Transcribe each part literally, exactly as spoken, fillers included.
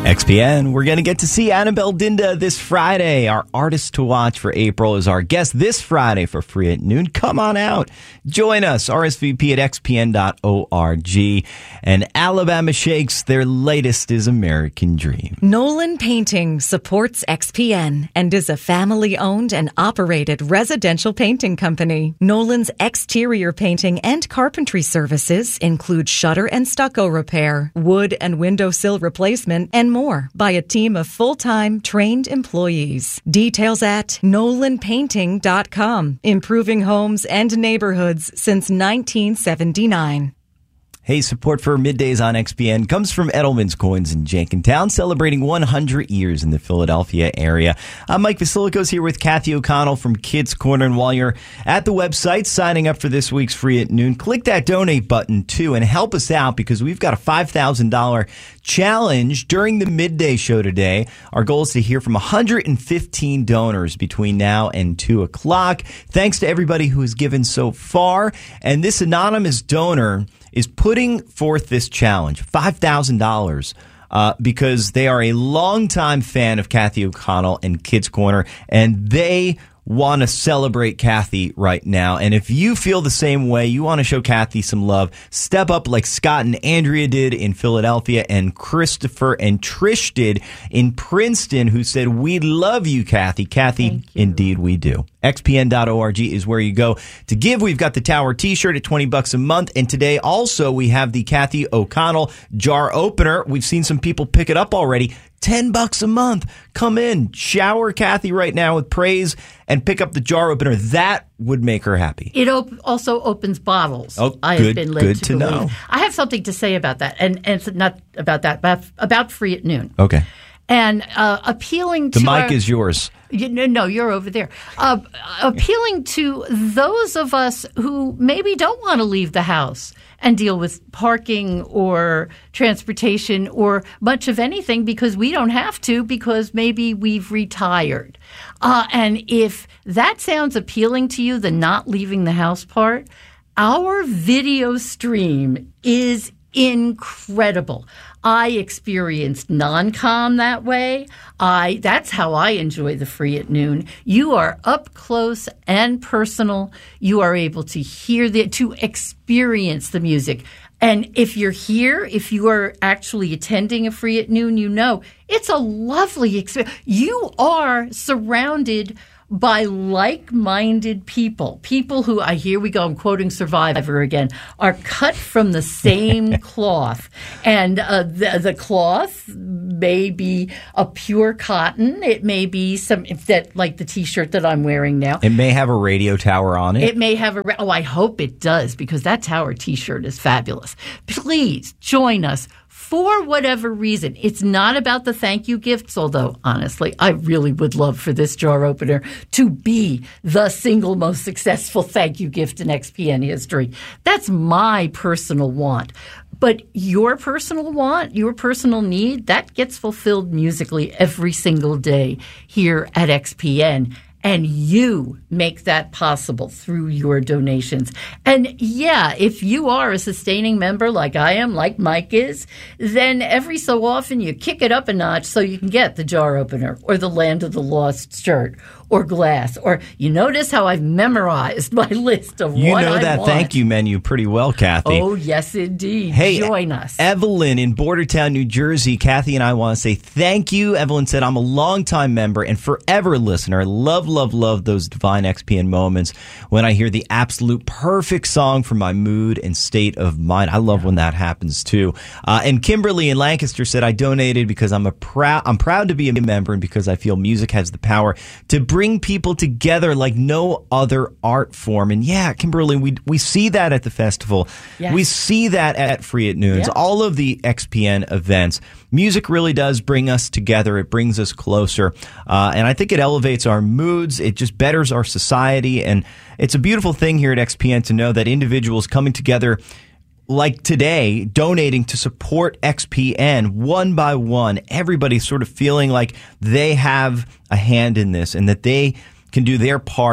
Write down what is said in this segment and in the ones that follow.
X P N, we're going to get to see Annabelle Dinda this Friday. Our artist to watch for April is our guest this Friday for Free at Noon. Come on out. Join us. R S V P at x p n dot org. And Alabama Shakes, their latest is American Dream. Nolan Painting supports X P N and is a family-owned and operated residential painting company. Nolan's exterior painting and carpentry services include shutter and stucco repair, wood and windowsill replacement, and more by a team of full-time trained employees. Details at nolan painting dot com. Improving homes and neighborhoods since nineteen seventy-nine. Hey, support for Middays on X P N comes from Edelman's Coins in Jenkintown, celebrating one hundred years in the Philadelphia area. I'm Mike Vasilikos here with Kathy O'Connell from Kids Corner. And while you're at the website signing up for this week's Free at Noon, click that donate button too and help us out because we've got a five thousand dollars challenge during the midday show today. Our goal is to hear from one hundred fifteen donors between now and two o'clock. Thanks to everybody who has given so far. And this anonymous donor is putting forth this challenge, five thousand dollars, uh, because they are a longtime fan of Kathy O'Connell and Kids Corner, and they want to celebrate Kathy right now. And if you feel the same way, you want to show Kathy some love, step up like Scott and Andrea did in Philadelphia and Christopher and Trish did in Princeton, who said, "We love you, Kathy." Kathy, indeed we do. x p n dot org is where you go to give. We've got the Tower t-shirt at twenty bucks a month. And today also we have the Kathy O'Connell jar opener. We've seen some people pick it up already. ten bucks a month. Come in, shower Kathy right now with praise and pick up the jar opener. That would make her happy. It op- also opens bottles. Oh, I good, have been led good to, to believe. know. I have something to say about that, and, and it's not about that, but about Free at Noon. Okay. And uh, appealing The to mic our, is yours. You, no, no, you're over there. Uh, appealing to those of us who maybe don't want to leave the house and deal with parking or transportation or much of anything because we don't have to because maybe we've retired. Uh, and if that sounds appealing to you, the not leaving the house part, our video stream is incredible. I experienced non-com that way. I that's how I enjoy the Free at Noon. You are up close and personal. You are able to hear the to experience the music. And if you're here, if you are actually attending a Free at Noon, you know it's a lovely experience. You are surrounded by like-minded people, people who, I here we go, I'm quoting Survivor again, are cut from the same cloth. And uh, the, the cloth may be a pure cotton. It may be some, if that like the T-shirt that I'm wearing now. It may have a radio tower on it. It may have a, oh, I hope it does, because that tower T-shirt is fabulous. Please join us. For whatever reason, it's not about the thank you gifts, although, honestly, I really would love for this jar opener to be the single most successful thank you gift in X P N history. That's my personal want. But your personal want, your personal need, that gets fulfilled musically every single day here at X P N. And you make that possible through your donations. And yeah, if you are a sustaining member like I am, like Mike is, then every so often you kick it up a notch so you can get the jar opener or the Land of the Lost shirt or glass. Or you notice how I've memorized my list of you what I know want. that thank you menu pretty well, Kathy. Oh, yes, indeed. Hey, join us. Evelyn in Bordertown, New Jersey. Kathy and I want to say thank you. Evelyn said, I'm a longtime member and forever listener. Love, love, love those divine X P N moments when I hear the absolute perfect song for my mood and state of mind. I love when that happens too. Uh, and Kimberly in Lancaster said, I donated because I'm a proud, I'm proud to be a member and because I feel music has the power to bring people together like no other art form. And yeah, Kimberly, we we see that at the festival. Yes. We see that at Free at Noons. Yep. All of the X P N events. Music really does bring us together. It brings us closer. Uh, and I think it elevates our moods. It just betters our society. And it's a beautiful thing here at X P N to know that individuals coming together like today, donating to support X P N one by one, everybody sort of feeling like they have a hand in this and that they can do their part to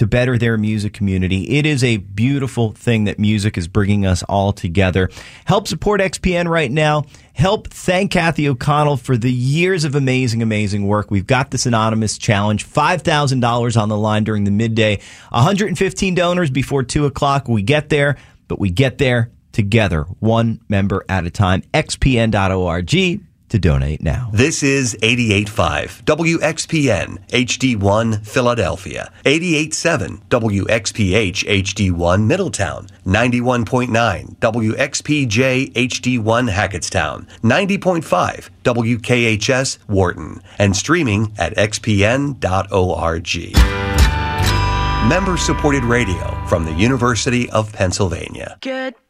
to better their music community. It is a beautiful thing that music is bringing us all together. Help support X P N right now. Help thank Kathy O'Connell for the years of amazing, amazing work. We've got this anonymous challenge, five thousand dollars on the line during the midday, one hundred fifteen donors before two o'clock. We get there, but we get there together, one member at a time. X P N dot org to donate now. This is eighty-eight point five W X P N H D one Philadelphia, eighty-eight point seven W X P H H D one Middletown, ninety-one point nine W X P J H D one Hackettstown, ninety point five W K H S Wharton, and streaming at X P N dot org. Member-supported radio from the University of Pennsylvania. Good